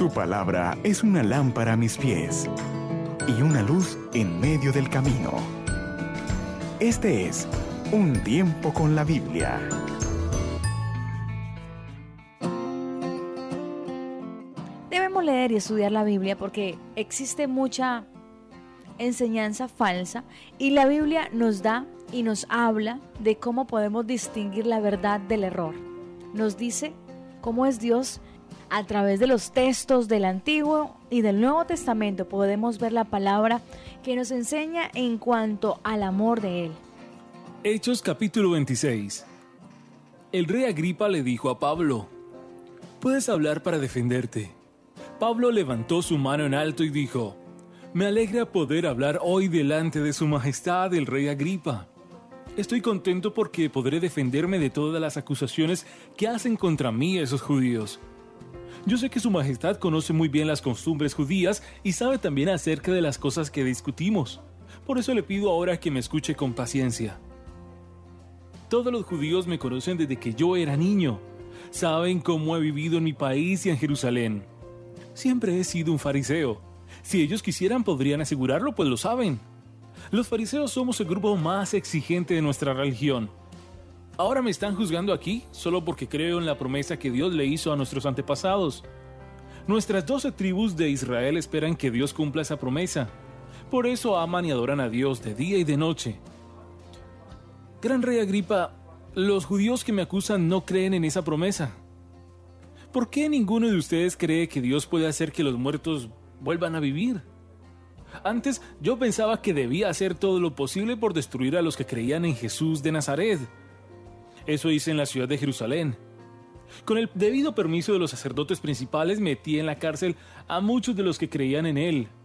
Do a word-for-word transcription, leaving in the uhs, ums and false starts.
Tu palabra es una lámpara a mis pies y una luz en medio del camino. Este es Un Tiempo con la Biblia. Debemos leer y estudiar la Biblia porque existe mucha enseñanza falsa y la Biblia nos da y nos habla de cómo podemos distinguir la verdad del error. Nos dice cómo es Dios. A través de los textos del Antiguo y del Nuevo Testamento podemos ver la palabra que nos enseña en cuanto al amor de Él. Hechos capítulo veintiséis. El rey Agripa le dijo a Pablo: «Puedes hablar para defenderte». Pablo levantó su mano en alto y dijo: «Me alegra poder hablar hoy delante de su majestad el rey Agripa. Estoy contento porque podré defenderme de todas las acusaciones que hacen contra mí esos judíos. Yo sé que su majestad conoce muy bien las costumbres judías y sabe también acerca de las cosas que discutimos. Por eso le pido ahora que me escuche con paciencia. Todos los judíos me conocen desde que yo era niño. Saben cómo he vivido en mi país y en Jerusalén. Siempre he sido un fariseo. Si ellos quisieran podrían asegurarlo, pues lo saben. Los fariseos somos el grupo más exigente de nuestra religión. Ahora me están juzgando aquí solo porque creo en la promesa que Dios le hizo a nuestros antepasados. Nuestras doce tribus de Israel esperan que Dios cumpla esa promesa. Por eso aman y adoran a Dios de día y de noche. Gran rey Agripa, los judíos que me acusan no creen en esa promesa. ¿Por qué ninguno de ustedes cree que Dios puede hacer que los muertos vuelvan a vivir? Antes yo pensaba que debía hacer todo lo posible por destruir a los que creían en Jesús de Nazaret. Eso hice en la ciudad de Jerusalén. Con el debido permiso de los sacerdotes principales metí en la cárcel a muchos de los que creían en él,